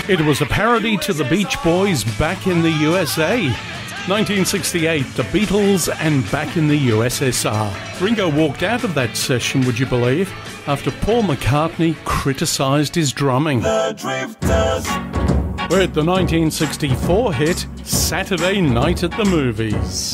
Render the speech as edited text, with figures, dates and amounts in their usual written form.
It was a parody to the Beach Boys' Back in the USA. 1968, the Beatles and Back in the USSR. Ringo walked out of that session, would you believe, after Paul McCartney criticised his drumming. The Drifters. With the 1964 hit Saturday Night at the Movies.